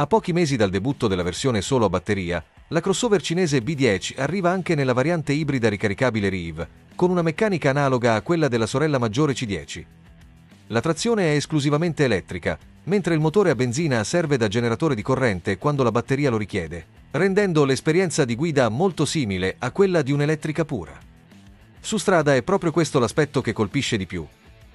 A pochi mesi dal debutto della versione solo a batteria, la crossover cinese B10 arriva anche nella variante ibrida ricaricabile REEV, con una meccanica analoga a quella della sorella maggiore C10. La trazione è esclusivamente elettrica, mentre il motore a benzina serve da generatore di corrente quando la batteria lo richiede, rendendo l'esperienza di guida molto simile a quella di un'elettrica pura. Su strada è proprio questo l'aspetto che colpisce di più.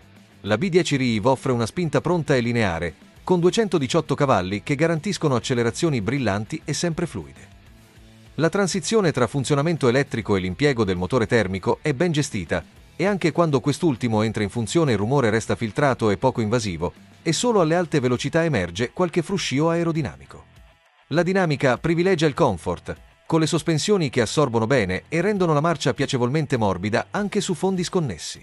La B10 REEV offre una spinta pronta e lineare, con 218 cavalli che garantiscono accelerazioni brillanti e sempre fluide. La transizione tra funzionamento elettrico e l'impiego del motore termico è ben gestita, e anche quando quest'ultimo entra in funzione il rumore resta filtrato e poco invasivo, e solo alle alte velocità emerge qualche fruscio aerodinamico. La dinamica privilegia il comfort, con le sospensioni che assorbono bene e rendono la marcia piacevolmente morbida anche su fondi sconnessi.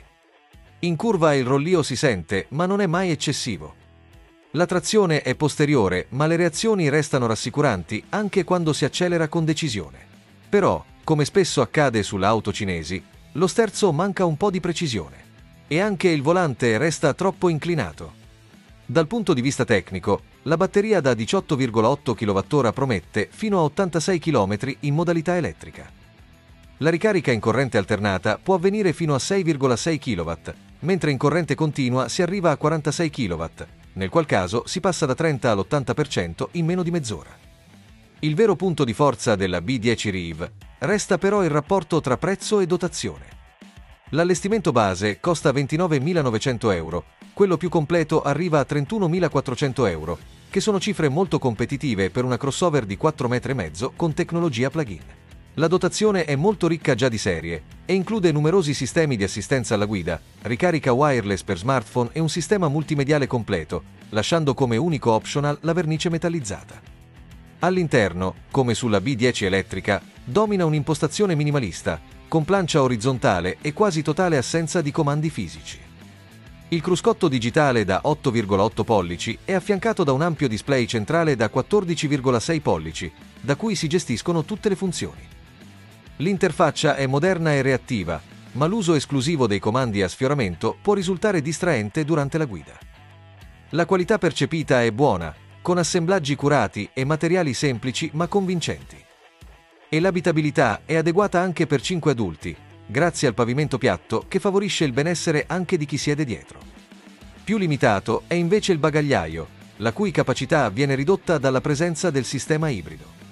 In curva il rollio si sente, ma non è mai eccessivo. La trazione è posteriore, ma le reazioni restano rassicuranti anche quando si accelera con decisione. Però, come spesso accade sulle auto cinesi, lo sterzo manca un po' di precisione. E anche il volante resta troppo inclinato. Dal punto di vista tecnico, la batteria da 18,8 kWh promette fino a 86 km in modalità elettrica. La ricarica in corrente alternata può avvenire fino a 6,6 kW, mentre in corrente continua si arriva a 46 kW, nel qual caso si passa da 30 all'80% in meno di mezz'ora. Il vero punto di forza della B10 REEV resta però il rapporto tra prezzo e dotazione. L'allestimento base costa 29.900 euro, quello più completo arriva a 31.400 euro, che sono cifre molto competitive per una crossover di 4,5 m con tecnologia plug-in. La dotazione è molto ricca già di serie e include numerosi sistemi di assistenza alla guida, ricarica wireless per smartphone e un sistema multimediale completo, lasciando come unico optional la vernice metallizzata. All'interno, come sulla B10 elettrica, domina un'impostazione minimalista, con plancia orizzontale e quasi totale assenza di comandi fisici. Il cruscotto digitale da 8,8 pollici è affiancato da un ampio display centrale da 14,6 pollici, da cui si gestiscono tutte le funzioni. L'interfaccia è moderna e reattiva, ma l'uso esclusivo dei comandi a sfioramento può risultare distraente durante la guida. La qualità percepita è buona, con assemblaggi curati e materiali semplici ma convincenti. E l'abitabilità è adeguata anche per 5 adulti, grazie al pavimento piatto che favorisce il benessere anche di chi siede dietro. Più limitato è invece il bagagliaio, la cui capacità viene ridotta dalla presenza del sistema ibrido.